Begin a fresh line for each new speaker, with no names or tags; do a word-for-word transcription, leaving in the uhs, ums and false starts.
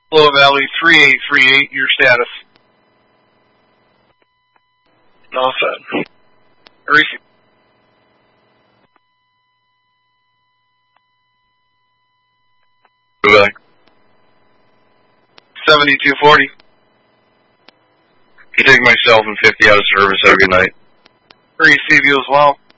Low Valley three eight three eight, your status.
All set.
Receive.
Go back.
seventy-two forty.
You take myself and fifty out of service. Have a good night.
Receive you as well.